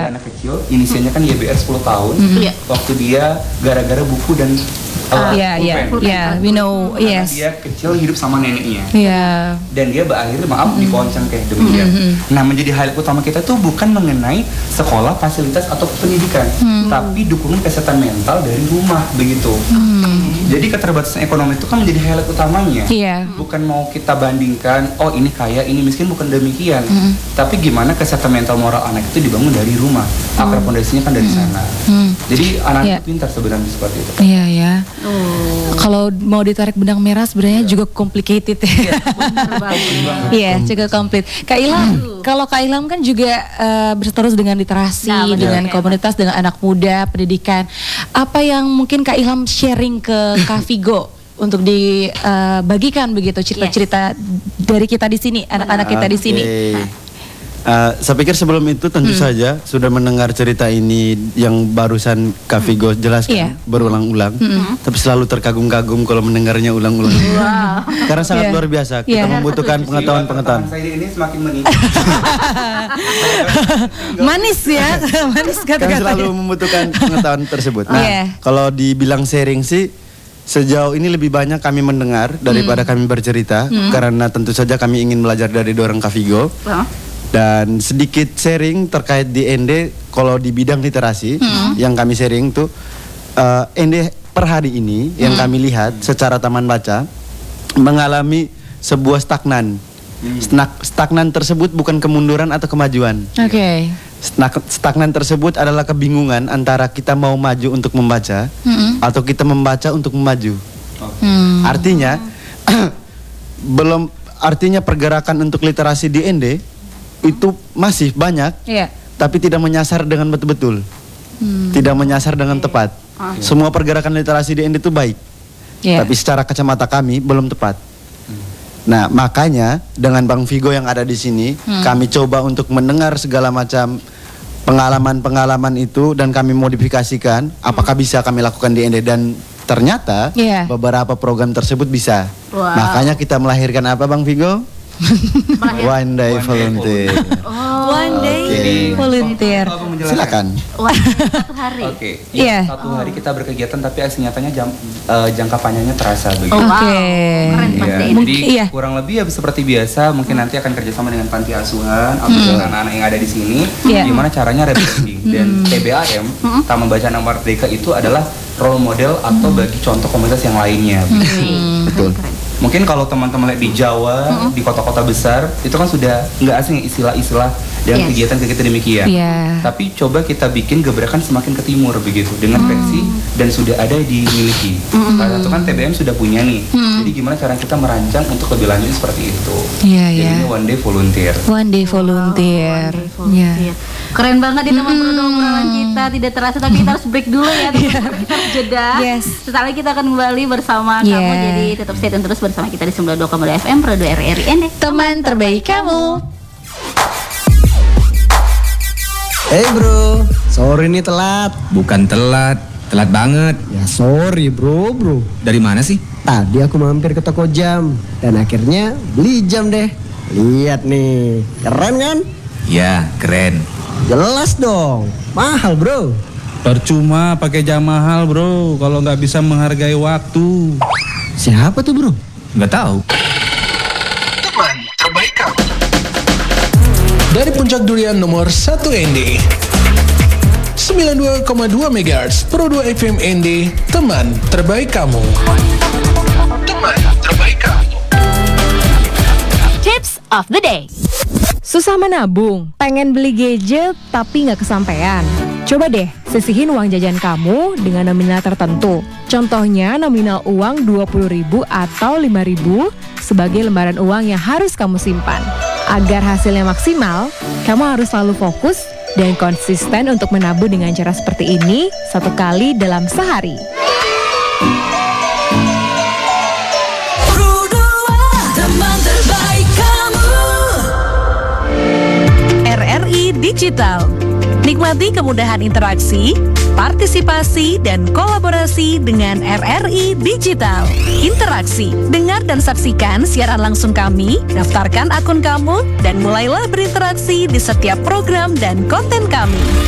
ada anak kecil, inisialnya kan YBR 10 tahun. Iya. Waktu dia gara-gara buku dan We know, karena yes. dia kecil hidup sama neneknya. Yeah. Dan dia berakhir dikoncang kayak demikian. Nah, menjadi highlight utama kita tuh bukan mengenai sekolah, fasilitas atau pendidikan, tapi dukungan kesehatan mental dari rumah begitu. Jadi keterbatasan ekonomi itu kan menjadi highlight utamanya. Iya. Bukan mau kita bandingkan, oh ini kaya, ini miskin, bukan demikian. Tapi gimana kesehatan mental moral anak itu dibangun dari rumah. Akar fondasinya kan dari sana. Jadi anak itu pintar sebenarnya seperti itu. Iya ya. Kalau mau ditarik benang merah sebenarnya juga complicated ya. Iya, juga komplit. Kak Ilham, kalau Kak Ilham kan juga berterus dengan literasi, dengan komunitas, dengan anak muda, pendidikan. Apa yang mungkin Kak Ilham sharing ke Kak Vigo untuk dibagikan begitu cerita-cerita dari kita di sini, anak-anak kita di sini? Saya pikir sebelum itu tentu saja sudah mendengar cerita ini yang barusan Kak Vigo jelaskan berulang-ulang, tapi selalu terkagum-kagum kalau mendengarnya ulang-ulang. Karena sangat luar biasa. Kita membutuhkan pengetahuan-pengetahuan. Saya ini semakin meningkat. Manis ya, manis Kan kata-katanya. selalu membutuhkan pengetahuan tersebut. Nah, kalau dibilang sharing sih, sejauh ini lebih banyak kami mendengar daripada kami bercerita, karena tentu saja kami ingin belajar dari dorong Kak Vigo. Dan sedikit sharing terkait di ND, kalau di bidang literasi yang kami sharing tuh ND per hari ini yang kami lihat secara taman baca mengalami sebuah stagnan. Stagnan tersebut bukan kemunduran atau kemajuan. Stagnan tersebut adalah kebingungan antara kita mau maju untuk membaca atau kita membaca untuk memaju. Artinya artinya pergerakan untuk literasi di ND itu masih banyak, tapi tidak menyasar dengan betul-betul, tidak menyasar dengan tepat. Semua pergerakan literasi di ND itu baik, tapi secara kacamata kami belum tepat. Nah, makanya dengan Bang Vigo yang ada di sini, kami coba untuk mendengar segala macam pengalaman-pengalaman itu dan kami modifikasikan. Apakah bisa kami lakukan di ND, dan ternyata beberapa program tersebut bisa. Makanya kita melahirkan apa, Bang Vigo? One Day Volunteer. One Day Volunteer. Silakan. Satu hari. Satu hari kita berkegiatan, tapi aksi nyatanya jangka panjangnya terasa begitu. Keren pasti. Jadi kurang lebih seperti biasa, mungkin nanti akan kerjasama dengan panti asuhan atau dengan anak-anak yang ada di sini. Gimana caranya rebranding, dan TBAM Taman Bacaan Anak Merdeka itu adalah role model atau bagi contoh komunitas yang lainnya. Betul. Mungkin kalau teman-teman lihat di Jawa, di kota-kota besar, itu kan sudah nggak asing istilah-istilah dan kegiatan-kegiatan demikian. Tapi coba kita bikin gebrakan semakin ke timur begitu, dengan versi dan sudah ada dimiliki. Salah satu kan TBM sudah punya nih. Jadi gimana cara kita merancang untuk lebih lanjut seperti itu. Jadi ini One Day Volunteer. One Day Volunteer. Keren banget di teman obrolan kita, tidak terasa, tapi kita harus break dulu ya. Kita harus jeda. Setelah kita akan kembali bersama kamu, jadi tetap stay tune terus bersama kita di 92,2 FM Pro 2 RRI ND. Teman terbaik kamu. Hey bro, sorry nih telat. Bukan telat, telat banget. Ya sorry bro. Dari mana sih? Tadi aku mampir ke toko jam dan akhirnya beli jam deh. Lihat nih, keren kan? Ya, keren. Jelas dong, mahal bro. Percuma pakai jam mahal bro, kalau nggak bisa menghargai waktu. Siapa tuh bro? Nggak tahu. Teman terbaik kamu. Dari Puncak Durian nomor 1 ND 92,2 MHz Pro 2 FM ND, teman terbaik kamu. Teman terbaik kamu. Tips of the day. Susah menabung, pengen beli gadget tapi nggak kesampean. Coba deh sisihin uang jajan kamu dengan nominal tertentu. Contohnya nominal uang 20.000 atau 5.000 sebagai lembaran uang yang harus kamu simpan. Agar hasilnya maksimal, kamu harus selalu fokus dan konsisten untuk menabung dengan cara seperti ini 1 kali dalam sehari. RRI Digital. Nikmati kemudahan interaksi, partisipasi, dan kolaborasi dengan RRI Digital. Interaksi, dengar dan saksikan siaran langsung kami, daftarkan akun kamu, dan mulailah berinteraksi di setiap program dan konten kami.